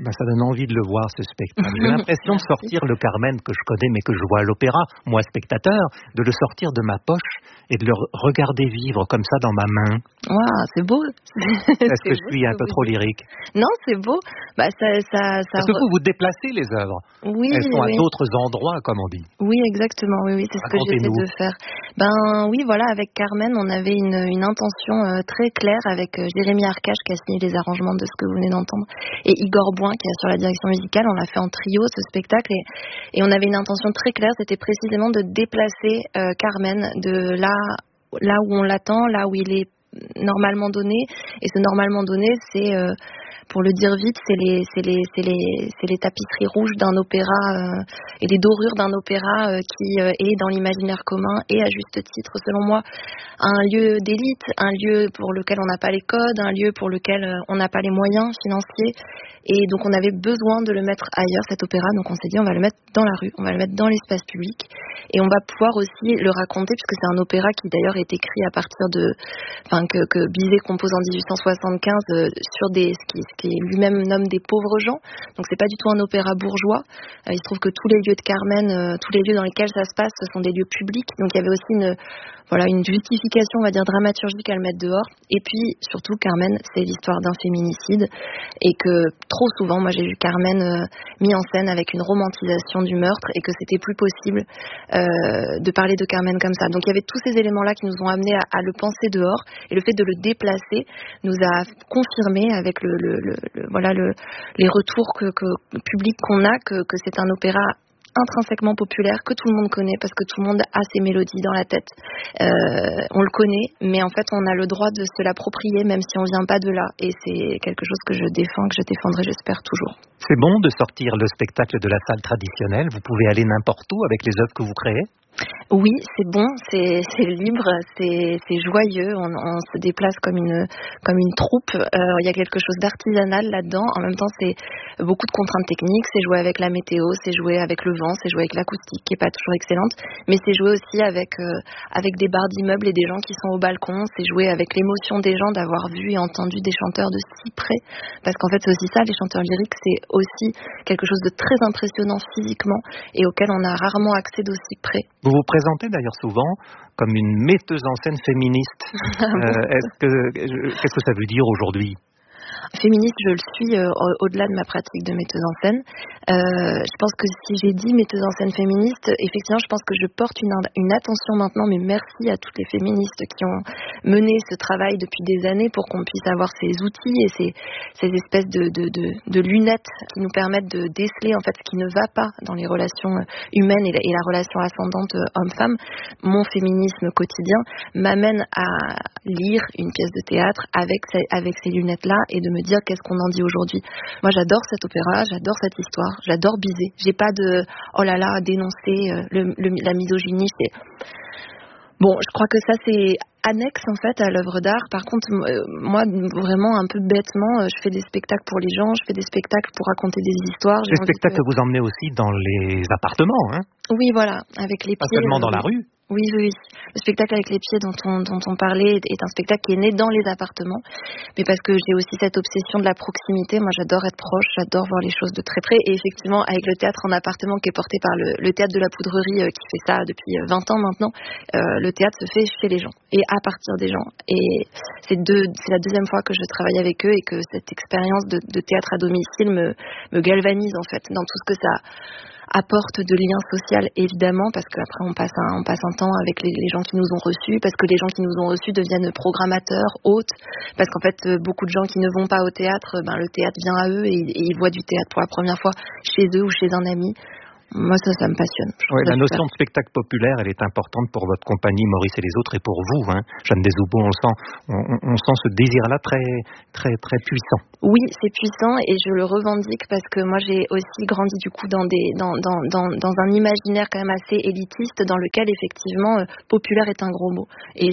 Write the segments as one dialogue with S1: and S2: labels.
S1: Ça donne envie de le voir, ce spectacle. J'ai l'impression de sortir le Carmen que je connais mais que je vois à l'opéra, moi spectateur, de le sortir de ma poche et de le regarder vivre comme ça dans ma main.
S2: Waouh, c'est beau.
S1: Est-ce que je suis un peu trop lyrique?
S2: Non, c'est beau.
S1: Parce que vous déplacez les œuvres.
S2: Oui,
S1: elles sont à d'autres endroits, comme on dit.
S2: Oui, exactement. Oui, c'est ce que j'essaie de faire. Oui, voilà, avec Carmen, on avait une intention très claire avec Jérémy Arcache qui a signé les arrangements de ce que vous venez d'entendre et Igor Boin qui est sur la direction musicale. On l'a fait en trio ce spectacle et on avait une intention très claire, c'était précisément de déplacer Carmen de là où on l'attend, là où il est normalement donné. Et ce normalement donné, c'est pour le dire vite, c'est les tapisseries rouges d'un opéra et les dorures d'un opéra qui est dans l'imaginaire commun et à juste titre, selon moi, un lieu d'élite, un lieu pour lequel on n'a pas les codes, un lieu pour lequel on n'a pas les moyens financiers. Et donc on avait besoin de le mettre ailleurs, cet opéra. Donc on s'est dit on va le mettre dans la rue, on va le mettre dans l'espace public et on va pouvoir aussi le raconter puisque c'est un opéra qui d'ailleurs est écrit à partir que Bizet compose en 1875 sur ce qui lui-même nomme des pauvres gens. Donc c'est pas du tout un opéra bourgeois. Il se trouve que tous les lieux de Carmen, tous les lieux dans lesquels ça se passe, ce sont des lieux publics. Donc il y avait aussi une justification, on va dire, dramaturgique à le mettre dehors. Et puis, surtout, Carmen, c'est l'histoire d'un féminicide. Et que, trop souvent, moi, j'ai vu Carmen mis en scène avec une romantisation du meurtre et que c'était plus possible de parler de Carmen comme ça. Donc, il y avait tous ces éléments-là qui nous ont amenés à le penser dehors. Et le fait de le déplacer nous a confirmé avec les retours publics qu'on a que c'est un opéra intrinsèquement populaire, que tout le monde connaît parce que tout le monde a ses mélodies dans la tête. On le connaît, mais en fait on a le droit de se l'approprier même si on vient pas de là. Et c'est quelque chose que je défends, que je défendrai, j'espère toujours.
S1: C'est bon de sortir le spectacle de la salle traditionnelle. Vous pouvez aller n'importe où avec les œuvres que vous créez?
S2: Oui, c'est bon, c'est libre, c'est joyeux, on se déplace comme une troupe. Il y a quelque chose d'artisanal là-dedans. En même temps, c'est beaucoup de contraintes techniques. C'est jouer avec la météo, c'est jouer avec le vent, c'est jouer avec l'acoustique qui est pas toujours excellente, mais c'est jouer aussi avec des barres d'immeubles et des gens qui sont au balcon. C'est jouer avec l'émotion des gens d'avoir vu et entendu des chanteurs de si près, parce qu'en fait c'est aussi ça, les chanteurs lyriques, c'est aussi quelque chose de très impressionnant physiquement et auquel on a rarement accès d'aussi près.
S1: Vous vous présentez d'ailleurs souvent comme une metteuse en scène féministe. Qu'est-ce que ça veut dire aujourd'hui ?
S2: Féministe, je le suis au-delà de ma pratique de metteuse en scène. Je pense que si j'ai dit metteuse en scène féministe, effectivement, je pense que je porte une attention maintenant, mais merci à toutes les féministes qui ont mené ce travail depuis des années pour qu'on puisse avoir ces outils et ces espèces de lunettes qui nous permettent de déceler en fait ce qui ne va pas dans les relations humaines et la relation ascendante homme-femme. Mon féminisme quotidien m'amène à lire une pièce de théâtre avec ces lunettes-là et de me dire qu'est-ce qu'on en dit aujourd'hui. Moi, j'adore cet opéra, j'adore cette histoire, j'adore Bizet. J'ai pas de oh là là dénoncer la misogynie. Bon, je crois que ça c'est annexe en fait à l'œuvre d'art. Par contre, moi vraiment un peu bêtement, je fais des spectacles pour les gens, je fais des spectacles pour raconter des histoires.
S1: Des spectacles que vous emmenez aussi dans les appartements, hein ?
S2: Oui, voilà, avec les pieds.
S1: Pas seulement dans la rue.
S2: Oui. Le spectacle avec les pieds dont on parlait est un spectacle qui est né dans les appartements. Mais parce que j'ai aussi cette obsession de la proximité. Moi, j'adore être proche, j'adore voir les choses de très près. Et effectivement, avec le théâtre en appartement qui est porté par le théâtre de la Poudrerie qui fait ça depuis 20 ans maintenant, le théâtre se fait chez les gens et à partir des gens. Et c'est la deuxième fois que je travaille avec eux et que cette expérience de théâtre à domicile me galvanise en fait dans tout ce que ça apporte de lien social évidemment parce qu'après on passe un temps avec les gens qui nous ont reçus, parce que les gens qui nous ont reçus deviennent programmateurs, hôtes, parce qu'en fait beaucoup de gens qui ne vont pas au théâtre, le théâtre vient à eux et ils voient du théâtre pour la première fois chez eux ou chez un ami. Moi, ça me passionne.
S1: Oui, la notion de spectacle populaire, elle est importante pour votre compagnie Maurice et les autres et pour vous, hein. Jeanne Desaubos, on sent ce désir-là très, très, très puissant.
S2: Oui, c'est puissant et je le revendique parce que moi j'ai aussi grandi du coup dans un imaginaire quand même assez élitiste dans lequel effectivement populaire est un gros mot et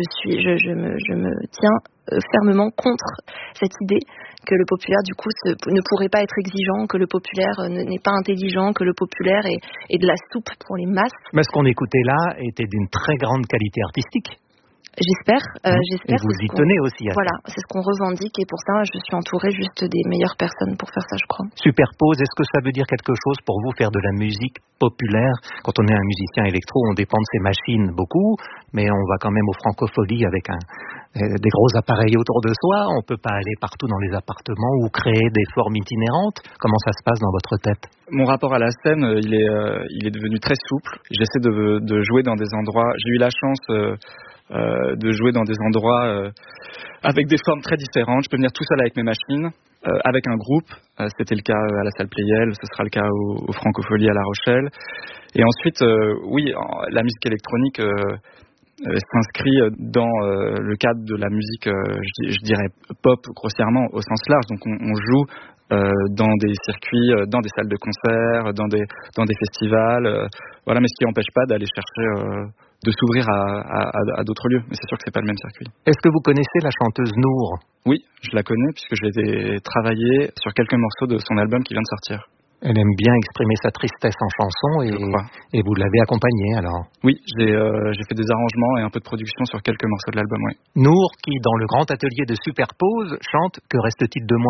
S2: je me tiens fermement contre cette idée que le populaire du coup ne pourrait pas être exigeant, que le populaire n'est pas intelligent, que le populaire est de la soupe pour les masses.
S1: Mais ce qu'on écoutait là était d'une très grande qualité artistique.
S2: J'espère.
S1: Et vous y tenez aussi à ça.
S2: Voilà, c'est ce qu'on revendique et pour ça, je suis entourée juste des meilleures personnes pour faire ça, je crois.
S1: Superpose, est-ce que ça veut dire quelque chose pour vous, faire de la musique populaire? Quand on est un musicien électro, on dépend de ses machines beaucoup, mais on va quand même aux Francopholies avec des gros appareils autour de soi. On ne peut pas aller partout dans les appartements ou créer des formes itinérantes. Comment ça se passe dans votre tête?
S3: Mon rapport à la scène, il est devenu très souple. J'essaie de jouer dans des endroits. J'ai eu la chance de jouer dans des endroits avec des formes très différentes. Je peux venir tout seul avec mes machines, avec un groupe. C'était le cas à la salle Playel, ce sera le cas au Francopholies à La Rochelle. Et ensuite, oui, la musique électronique s'inscrit dans le cadre de la musique, je dirais pop grossièrement au sens large. Donc on joue dans des circuits, dans des salles de concert, dans des festivals, voilà, mais ce qui n'empêche pas d'aller chercher de s'ouvrir à d'autres lieux, mais c'est sûr que c'est pas le même circuit.
S1: Est-ce que vous connaissez la chanteuse Nour?
S3: Oui, je la connais puisque je l'ai travaillé sur quelques morceaux de son album qui vient de sortir.
S1: Elle aime bien exprimer sa tristesse en chanson et vous l'avez accompagnée alors?
S3: Oui, j'ai fait des arrangements et un peu de production sur quelques morceaux de l'album, oui.
S1: Nour qui, dans le grand atelier de Superpose, chante « Que reste-t-il de moi »